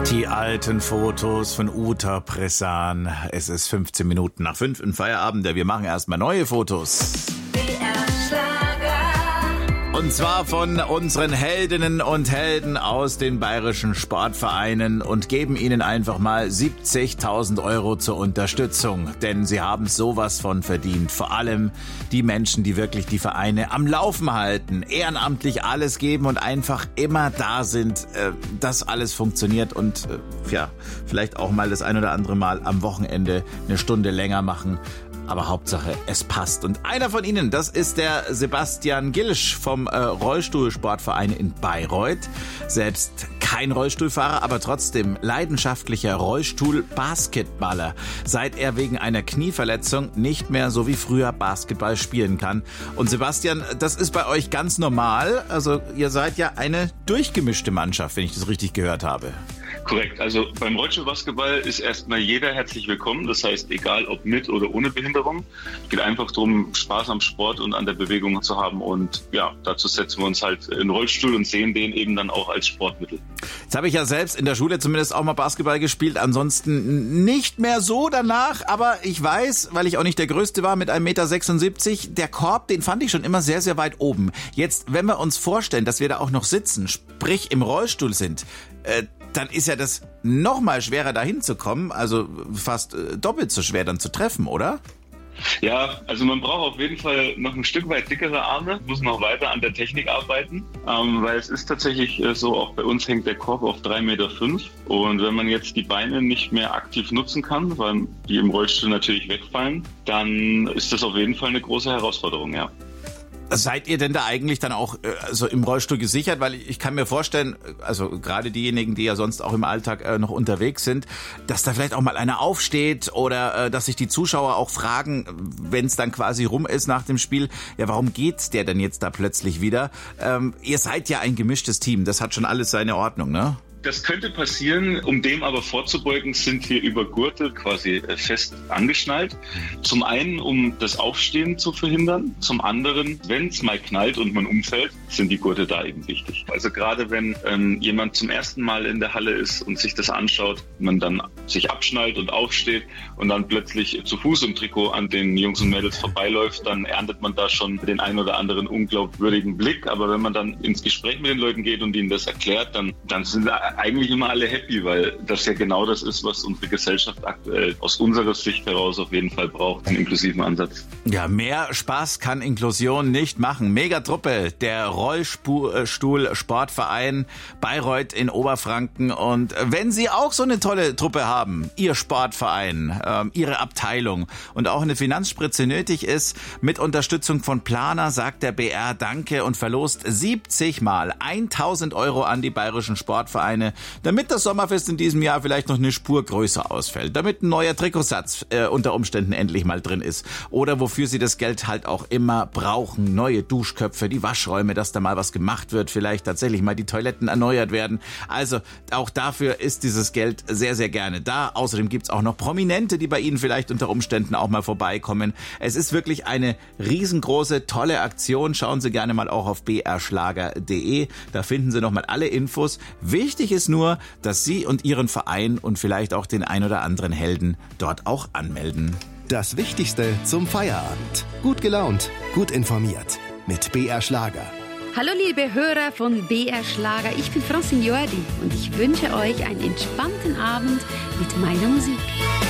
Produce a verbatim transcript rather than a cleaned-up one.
Die alten Fotos von Uta Pressan. Es ist fünfzehn Minuten nach fünf im Feierabend. Wir machen erstmal neue Fotos. Und zwar von unseren Heldinnen und Helden aus den bayerischen Sportvereinen und geben ihnen einfach mal siebzigtausend Euro zur Unterstützung. Denn sie haben sowas von verdient. Vor allem die Menschen, die wirklich die Vereine am Laufen halten, ehrenamtlich alles geben und einfach immer da sind, dass alles funktioniert und ja, vielleicht auch mal das ein oder andere Mal am Wochenende eine Stunde länger machen. Aber Hauptsache, es passt. Und einer von ihnen, das ist der Sebastian Gilsch vom äh, Rollstuhlsportverein in Bayreuth. Selbst kein Rollstuhlfahrer, aber trotzdem leidenschaftlicher Rollstuhl-Basketballer. Seit er wegen einer Knieverletzung nicht mehr so wie früher Basketball spielen kann. Und Sebastian, das ist bei euch ganz normal. Also ihr seid ja eine durchgemischte Mannschaft, wenn ich das richtig gehört habe. Korrekt. Also beim Rollstuhlbasketball ist erstmal jeder herzlich willkommen. Das heißt, egal ob mit oder ohne Behinderung. Es geht einfach darum, Spaß am Sport und an der Bewegung zu haben. Und ja, dazu setzen wir uns halt in den Rollstuhl und sehen den eben dann auch als Sportmittel. Jetzt habe ich ja selbst in der Schule zumindest auch mal Basketball gespielt. Ansonsten nicht mehr so danach. Aber ich weiß, weil ich auch nicht der Größte war mit eins Komma sechsundsiebzig Meter, der Korb, den fand ich schon immer sehr, sehr weit oben. Jetzt, wenn wir uns vorstellen, dass wir da auch noch sitzen, sprich im Rollstuhl sind, äh, dann ist ja das noch mal schwerer dahin zu kommen, also fast äh, doppelt so schwer dann zu treffen, oder? Ja, also man braucht auf jeden Fall noch ein Stück weit dickere Arme, muss noch weiter an der Technik arbeiten, ähm, weil es ist tatsächlich äh, so, auch bei uns hängt der Korb auf drei Komma fünf Meter und wenn man jetzt die Beine nicht mehr aktiv nutzen kann, weil die im Rollstuhl natürlich wegfallen, dann ist das auf jeden Fall eine große Herausforderung, ja. Seid ihr denn da eigentlich dann auch äh, also im Rollstuhl gesichert? Weil ich kann mir vorstellen, also gerade diejenigen, die ja sonst auch im Alltag äh, noch unterwegs sind, dass da vielleicht auch mal einer aufsteht oder äh, dass sich die Zuschauer auch fragen, wenn es dann quasi rum ist nach dem Spiel, ja, warum geht der denn jetzt da plötzlich wieder? Ähm, ihr seid ja ein gemischtes Team, das hat schon alles seine Ordnung, ne? Das könnte passieren, um dem aber vorzubeugen, sind wir über Gurte quasi fest angeschnallt. Zum einen, um das Aufstehen zu verhindern. Zum anderen, wenn es mal knallt und man umfällt, sind die Gurte da eben wichtig. Also gerade wenn ähm, jemand zum ersten Mal in der Halle ist und sich das anschaut, man dann sich abschnallt und aufsteht und dann plötzlich zu Fuß im Trikot an den Jungs und Mädels vorbeiläuft, dann erntet man da schon den ein oder anderen unglaubwürdigen Blick. Aber wenn man dann ins Gespräch mit den Leuten geht und ihnen das erklärt, dann, dann sind eigentlich immer alle happy, weil das ja genau das ist, was unsere Gesellschaft aktuell aus unserer Sicht heraus auf jeden Fall braucht, einen inklusiven Ansatz. Ja, mehr Spaß kann Inklusion nicht machen. Megatruppe, der Rollstuhl-Sportverein Bayreuth in Oberfranken. Und wenn Sie auch so eine tolle Truppe haben, Ihr Sportverein, ähm, Ihre Abteilung und auch eine Finanzspritze nötig ist, mit Unterstützung von Planer sagt der B R Danke und verlost siebzig Mal tausend Euro an die bayerischen Sportvereine, damit das Sommerfest in diesem Jahr vielleicht noch eine Spur größer ausfällt, damit ein neuer Trikotsatz äh, unter Umständen endlich mal drin ist oder wofür sie das Geld halt auch immer brauchen, neue Duschköpfe, die Waschräume, dass da mal was gemacht wird, vielleicht tatsächlich mal die Toiletten erneuert werden. Also auch dafür ist dieses Geld sehr, sehr gerne da. Außerdem gibt's auch noch Prominente, die bei Ihnen vielleicht unter Umständen auch mal vorbeikommen. Es ist wirklich eine riesengroße, tolle Aktion. Schauen Sie gerne mal auch auf b r schlager punkt d e. Da finden Sie nochmal alle Infos. Wichtig ist nur, dass Sie und Ihren Verein und vielleicht auch den ein oder anderen Helden dort auch anmelden. Das Wichtigste zum Feierabend. Gut gelaunt, gut informiert mit B R Schlager. Hallo liebe Hörer von B R Schlager, ich bin Francine Jordi und ich wünsche euch einen entspannten Abend mit meiner Musik.